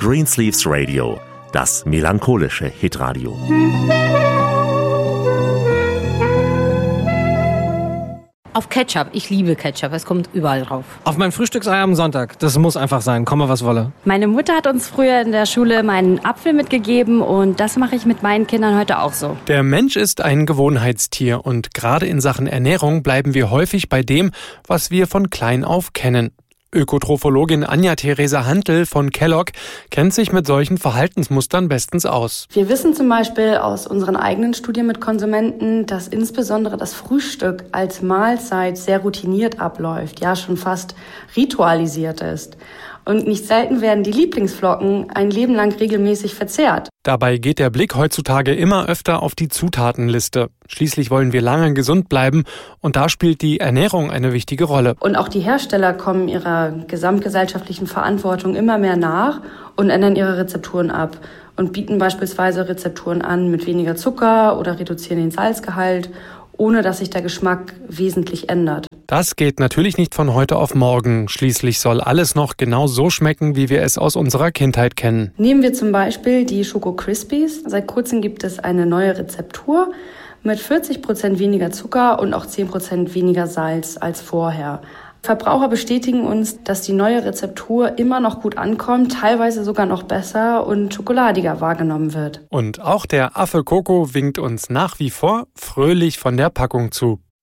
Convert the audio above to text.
Greensleeves Radio, das melancholische Hitradio. Auf Ketchup. Ich liebe Ketchup. Es kommt überall drauf. Auf mein Frühstücksei am Sonntag. Das muss einfach sein. Komme, was wolle. Meine Mutter hat uns früher in der Schule mal einen Apfel mitgegeben und das mache ich mit meinen Kindern heute auch so. Der Mensch ist ein Gewohnheitstier und gerade in Sachen Ernährung bleiben wir häufig bei dem, was wir von klein auf kennen. Ökotrophologin Anja-Theresa Hantl von Kellogg kennt sich mit solchen Verhaltensmustern bestens aus. Wir wissen zum Beispiel aus unseren eigenen Studien mit Konsumenten, dass insbesondere das Frühstück als Mahlzeit sehr routiniert abläuft, ja schon fast ritualisiert ist. Und nicht selten werden die Lieblingsflocken ein Leben lang regelmäßig verzehrt. Dabei geht der Blick heutzutage immer öfter auf die Zutatenliste. Schließlich wollen wir lange gesund bleiben und da spielt die Ernährung eine wichtige Rolle. Und auch die Hersteller kommen ihrer gesamtgesellschaftlichen Verantwortung immer mehr nach und ändern ihre Rezepturen ab und bieten beispielsweise Rezepturen an mit weniger Zucker oder reduzieren den Salzgehalt, ohne dass sich der Geschmack wesentlich ändert. Das geht natürlich nicht von heute auf morgen. Schließlich soll alles noch genau so schmecken, wie wir es aus unserer Kindheit kennen. Nehmen wir zum Beispiel die Schoko Crispies. Seit kurzem gibt es eine neue Rezeptur mit 40% weniger Zucker und auch 10% weniger Salz als vorher. Verbraucher bestätigen uns, dass die neue Rezeptur immer noch gut ankommt, teilweise sogar noch besser und schokoladiger wahrgenommen wird. Und auch der Affe Coco winkt uns nach wie vor fröhlich von der Packung zu.